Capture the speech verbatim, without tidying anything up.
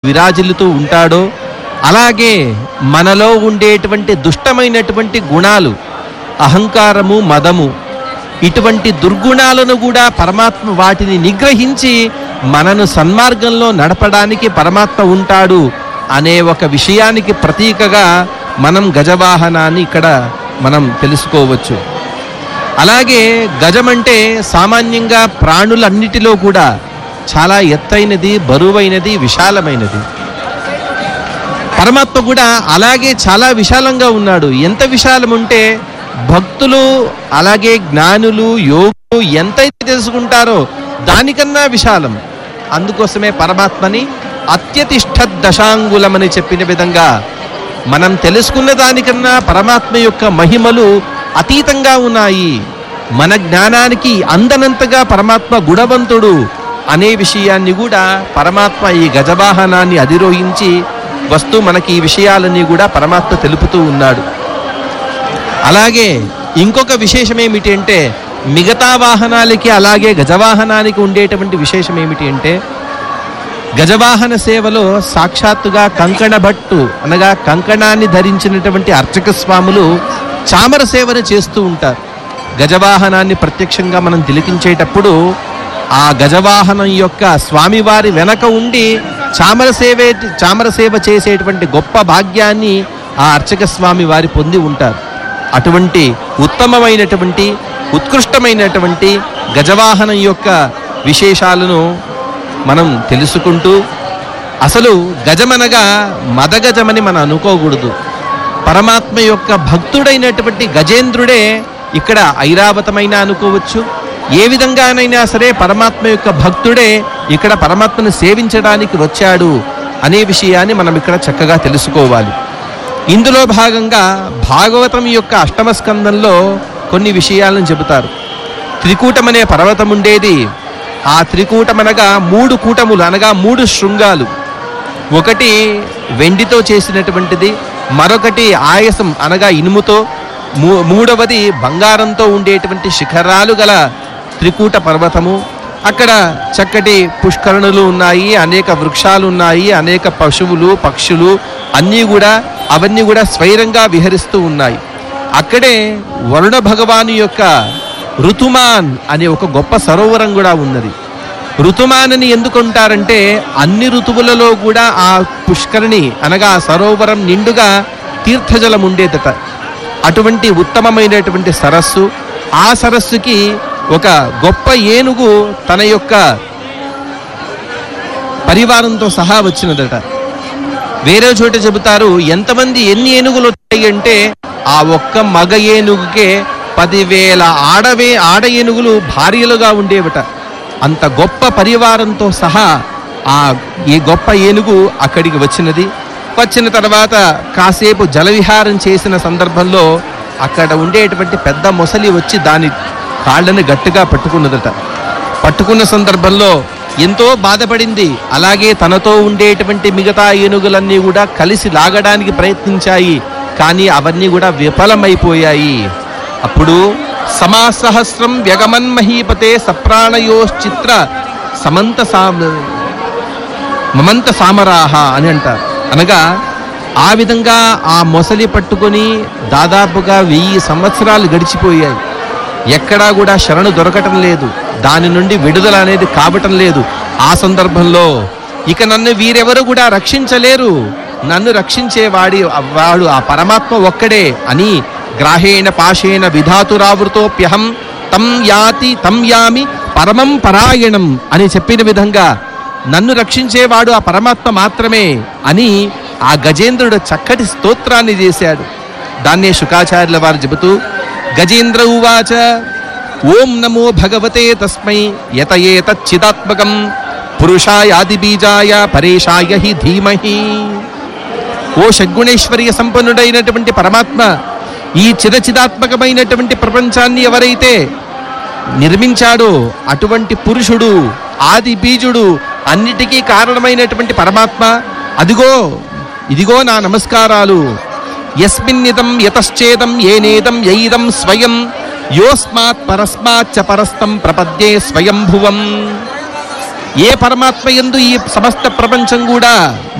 విరాజిల్లుతూ ఉంటాడో అలాగే మనలో ఉండేటువంటి దుష్టమైనటువంటి గుణాలు అహంకారము మదము ఇటువంటి దుర్గుణాలను కూడా పరమాత్మ వాటిని నిగ్రహించి మనను సన్మార్గంలో నడపడానికి పరమాత్మ ఉంటాడు అనే ఒక విషయానికి ప్రతీకగా మనం గజవాహనాన్ని ఇక్కడ మనం తెలుసుకోవచ్చు. అలాగే గజమంటే సామాన్యంగా ప్రాణులన్నిటిలో కూడా చాలా ఎత్తైనది, బరువైనది, విశాలమైనది. పరమాత్మ కూడా అలాగే చాలా విశాలంగా ఉన్నాడు. ఎంత విశాలం ఉంటే భక్తులు అలాగే జ్ఞానులు యోగులు ఎంతైతే తెలుసుకుంటారో దానికన్నా విశాలం. అందుకోసమే పరమాత్మని అత్యతిష్ఠ దశాంగులమని చెప్పిన విధంగా మనం తెలుసుకున్న దానికన్నా పరమాత్మ యొక్క మహిమలు అతీతంగా ఉన్నాయి. మన జ్ఞానానికి అందనంతగా పరమాత్మ గుణవంతుడు అనే విషయాన్ని కూడా పరమాత్మ ఈ గజవాహనాన్ని అధిరోహించి వస్తూ మనకి ఈ విషయాలన్నీ కూడా పరమాత్మ తెలుపుతూ ఉన్నాడు. అలాగే ఇంకొక విశేషం ఏమిటి అంటే మిగతా వాహనాలకి అలాగే గజవాహనానికి ఉండేటువంటి విశేషం ఏమిటి అంటే గజవాహన సేవలో సాక్షాత్తుగా కంకణ భట్టు అనగా కంకణాన్ని ధరించినటువంటి అర్చక స్వాములు చామర సేవను చేస్తూ ఉంటారు. గజవాహనాన్ని ప్రత్యక్షంగా మనం తిలకించేటప్పుడు ఆ గజవాహనం యొక్క స్వామివారి వెనక ఉండి చామర సేవే చామర సేవ చేసేటువంటి గొప్ప భాగ్యాన్ని ఆ అర్చక స్వామి వారి పొంది ఉంటారు. అటువంటి ఉత్తమమైనటువంటి ఉత్కృష్టమైనటువంటి గజవాహనం యొక్క విశేషాలను మనం తెలుసుకుంటూ అసలు గజమనగా మదగజమని మనం అనుకోకూడదు. పరమాత్మ యొక్క భక్తుడైనటువంటి గజేంద్రుడే ఇక్కడ ఐరావతమైన అనుకోవచ్చు. ఏ విధంగానైనా సరే పరమాత్మ యొక్క భక్తుడే ఇక్కడ పరమాత్మను సేవించడానికి వచ్చాడు అనే విషయాన్ని మనం ఇక్కడ చక్కగా తెలుసుకోవాలి. ఇందులో భాగంగా భాగవతం యొక్క అష్టమ స్కందంలో కొన్ని విషయాలను చెబుతారు. త్రికూటం అనే పర్వతం ఉండేది. ఆ త్రికూటం అనగా మూడు కూటములు అనగా మూడు శృంగాలు. ఒకటి వెండితో చేసినటువంటిది, మరొకటి ఆయసం అనగా ఇనుముతో, మూడవది బంగారంతో ఉండేటువంటి శిఖరాలు గల త్రికూట పర్వతము. అక్కడ చక్కటి పుష్కరణులు ఉన్నాయి, అనేక వృక్షాలు ఉన్నాయి, అనేక పశువులు పక్షులు అన్నీ కూడా అవన్నీ కూడా స్వైరంగా విహరిస్తూ ఉన్నాయి. అక్కడే వరుణ భగవాను యొక్క ఋతుమాన్ అనే ఒక గొప్ప సరోవరం కూడా ఉన్నది. ఋతుమాన్ అని ఎందుకుంటారంటే అన్ని ఋతువులలో కూడా ఆ పుష్కరిణి అనగా ఆ సరోవరం నిండుగా తీర్థజలం ఉండేదట. అటువంటి ఉత్తమమైనటువంటి సరస్సు, ఆ సరస్సుకి ఒక గొప్ప ఏనుగు తన యొక్క పరివారంతో సహా వచ్చినదట. వేరే చోట చెబుతారు ఎంతమంది ఎన్ని ఏనుగులు వచ్చాయి అంటే ఆ ఒక్క మగ ఏనుగుకే పదివేల ఆడవే ఆడ ఏనుగులు భార్యలుగా ఉండేవట. అంత గొప్ప పరివారంతో సహా ఆ ఈ గొప్ప ఏనుగు అక్కడికి వచ్చినది. వచ్చిన తర్వాత కాసేపు జలవిహారం చేసిన సందర్భంలో అక్కడ ఉండేటువంటి పెద్ద మొసలి వచ్చి దాని కాళ్ళని గట్టిగా పట్టుకున్నదట. పట్టుకున్న సందర్భంలో ఎంతో బాధపడింది. అలాగే తనతో ఉండేటువంటి మిగతా ఏనుగులన్నీ కూడా కలిసి లాగడానికి ప్రయత్నించాయి, కానీ అవన్నీ కూడా విఫలమైపోయాయి. అప్పుడు సమాసహస్రం వ్యగమన్మహీపతే సప్రాణయోశ్చిత్ర సమంత సా మమంత సామరాహ అని అంటారు. అనగా ఆ విధంగా ఆ మొసలి పట్టుకొని దాదాపుగా వెయ్యి సంవత్సరాలు గడిచిపోయాయి. ఎక్కడా కూడా శరణు దొరకటం లేదు, దాని నుండి విడుదల అనేది కావటం లేదు. ఆ సందర్భంలో ఇక నన్ను వీరెవరు కూడా రక్షించలేరు, నన్ను రక్షించేవాడి వాడు ఆ పరమాత్మ ఒక్కడే అని గ్రాహేణ పాశేన విధాతురావృతోప్యహం తం యాతి తం యామి పరమం పరాయణం అని చెప్పిన విధంగా నన్ను రక్షించేవాడు ఆ పరమాత్మ మాత్రమే అని ఆ గజేంద్రుడు చక్కటి స్తోత్రాన్ని చేశాడు. దాన్నే శుకాచార్యుల వారు చెబుతూ గజేంద్ర ఉవాచ ఓం నమో భగవతే తస్మై యతయేతచ్చిదాత్మకం పురుషాయాది బీజాయ పరేషాయ హి ధీమహి. ఓ షడ్గుణేశ్వర్య సంపన్నుడైనటువంటి పరమాత్మ ఈ చిదచిదాత్మకమైనటువంటి ప్రపంచాన్ని ఎవరైతే నిర్మించాడో అటువంటి పురుషుడు ఆది బీజుడు అన్నిటికీ కారణమైనటువంటి పరమాత్మ అదిగో ఇదిగో నా నమస్కారాలు. యస్మిన్నిదం యతశ్చేదం ఏనేదం యైదం స్వయం యోస్మాత్ పరస్మాచ్చ పరస్తం ప్రపద్యే స్వయంభువం. ఏ పరమాత్మ యందు ఈ సమస్త ప్రపంచం కూడా